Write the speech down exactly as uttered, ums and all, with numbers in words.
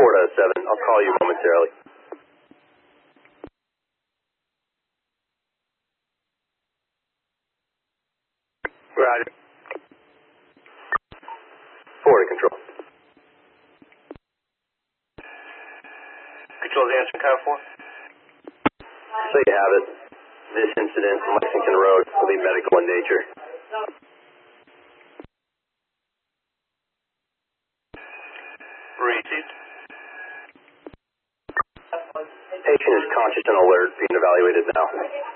four to seven. I'll call you momentarily. Roger. Four to control. Control's answering Kyle four. So you have it. This incident on Lexington Road will be medical in nature. Received. Patient is conscious and alert, being evaluated now.